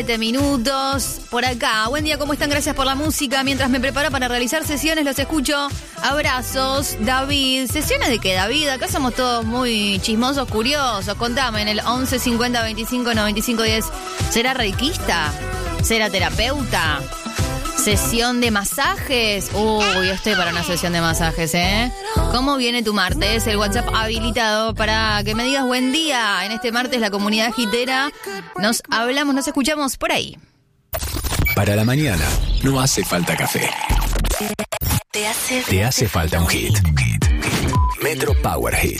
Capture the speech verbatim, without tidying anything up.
Siete minutos por acá. Buen día, ¿cómo están? Gracias por la música. Mientras me preparo para realizar sesiones, los escucho. Abrazos, David. ¿Sesiones de qué, David? Acá somos todos muy chismosos, curiosos. Contame en el once cincuenta veinticinco noventa y cinco diez. ¿Será reikista? ¿Será terapeuta? ¿Sesión de masajes? Uy, yo estoy para una sesión de masajes, ¿eh? ¿Cómo viene tu martes? El WhatsApp habilitado para que me digas buen día. En este martes la comunidad gitera nos hablamos, nos escuchamos por ahí. Para la mañana no hace falta café. Te hace, Te hace falta un hit. Metro Power Hit.